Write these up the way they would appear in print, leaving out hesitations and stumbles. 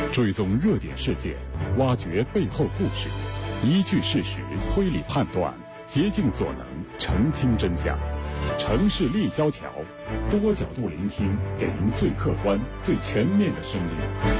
追踪热点事件，挖掘背后故事，依据事实推理判断，竭尽所能澄清真相。城市立交桥，多角度聆听，给您最客观、最全面的声音。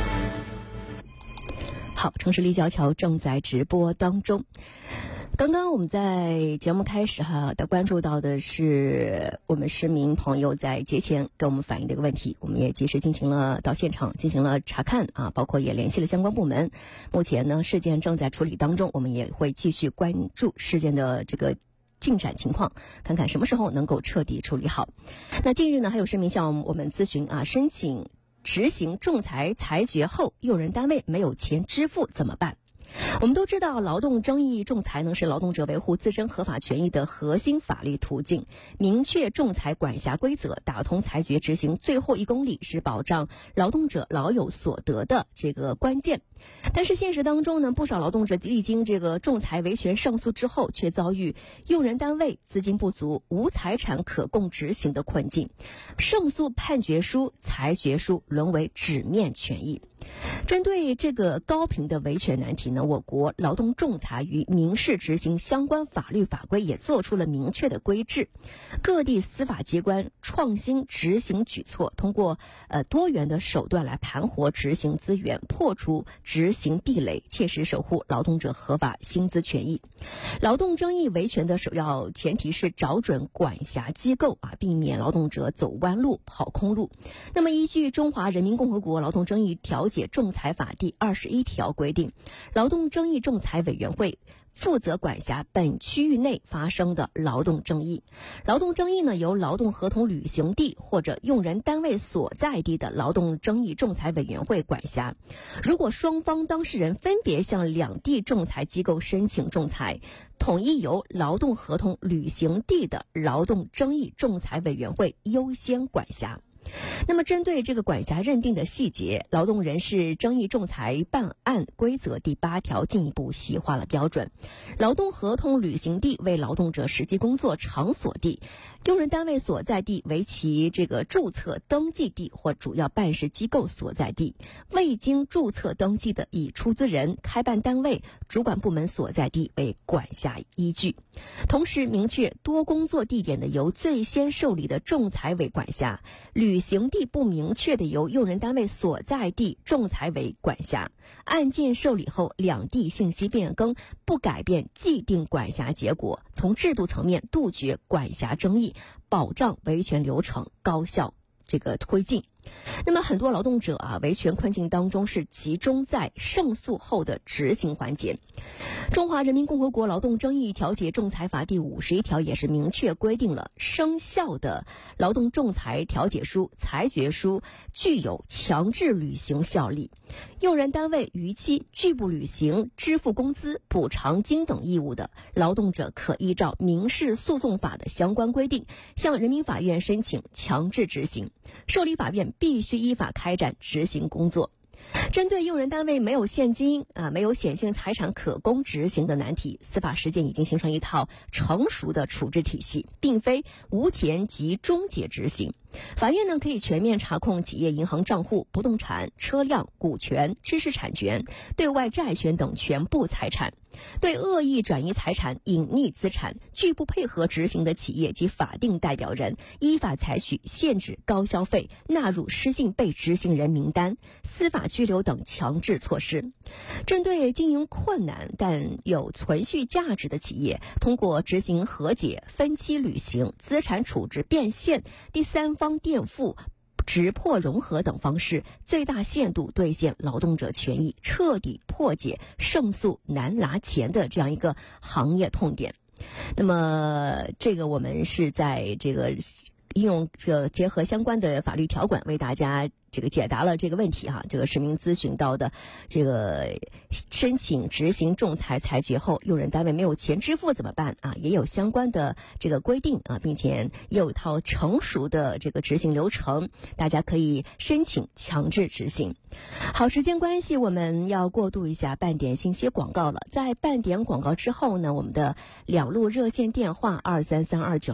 好，城市立交桥正在直播当中。刚刚我们在节目开始关注到的是我们市民朋友在节前跟我们反映的一个问题，我们也及时到现场进行了查看包括也联系了相关部门。目前呢，事件正在处理当中，我们也会继续关注事件的这个进展情况，看看什么时候能够彻底处理好。那近日呢，还有市民向我们咨询申请执行仲裁裁决后，用人单位没有钱支付怎么办？我们都知道，劳动争议仲裁呢是劳动者维护自身合法权益的核心法律途径。明确仲裁管辖规则，打通裁决执行最后1公里，是保障劳动者老有所得的这个关键。但是现实当中呢，不少劳动者历经这个仲裁维权上诉之后，却遭遇用人单位资金不足、无财产可供执行的困境，胜诉判决书、裁决书沦为纸面权益。针对这个高频的维权难题呢，我国劳动仲裁与民事执行相关法律法规也做出了明确的规制。各地司法机关创新执行举措，通过多元的手段来盘活执行资源，破除执行壁垒，切实守护劳动者合法薪资权益。劳动争议维权的首要前提是找准管辖机构避免劳动者走弯路、跑空路。那么依据《中华人民共和国劳动争议调解仲裁法》第21条规定，劳动争议仲裁委员会负责管辖本区域内发生的劳动争议。劳动争议呢，由劳动合同履行地或者用人单位所在地的劳动争议仲裁委员会管辖。如果双方当事人分别向两地仲裁机构申请仲裁，统一由劳动合同履行地的劳动争议仲裁委员会优先管辖。那么针对这个管辖认定的细节，劳动人事争议仲裁办案规则第8条进一步细化了标准。劳动合同履行地为劳动者实际工作场所地，用人单位所在地为其这个注册登记地或主要办事机构所在地，未经注册登记的以出资人、开办单位、主管部门所在地为管辖依据。同时明确多工作地点的由最先受理的仲裁委管辖，履行地不明确的由用人单位所在地仲裁委管辖。案件受理后，两地信息变更，不改变既定管辖结果，从制度层面杜绝管辖争议，保障维权流程高效推进。那么很多劳动者维权困境当中是集中在胜诉后的执行环节。中华人民共和国劳动争议调解仲裁法第51条也是明确规定了，生效的劳动仲裁调解书、裁决书具有强制履行效力。用人单位逾期拒不履行支付工资、补偿金等义务的，劳动者可依照民事诉讼法的相关规定，向人民法院申请强制执行。受理法院必须依法开展执行工作。针对用人单位没有现金没有显性财产可供执行的难题，司法实践已经形成一套成熟的处置体系，并非无钱即终结执行。法院呢可以全面查控企业银行账户、不动产、车辆、股权、知识产权、对外债权等全部财产。对恶意转移财产、隐匿资产、拒不配合执行的企业及法定代表人，依法采取限制高消费、纳入失信被执行人名单、司法拘留等强制措施。针对经营困难但有存续价值的企业，通过执行和解、分期履行、资产处置变现、第三方垫付、直破融合等方式，最大限度兑现劳动者权益，彻底破解胜诉难拿钱的这样一个行业痛点。那么这个我们是在这个应用结合相关的法律条款为大家解答了这个问题这个市民咨询到的这个申请执行仲裁裁决后，用人单位没有钱支付怎么办也有相关的这个规定并且也有一套成熟的这个执行流程，大家可以申请强制执行。好，时间关系我们要过渡一下半点信息广告了。在半点广告之后呢，我们的2路热线电话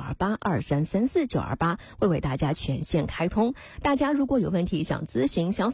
2332-928、2334-928会为大家全线开通。大家如果有问题想咨询、想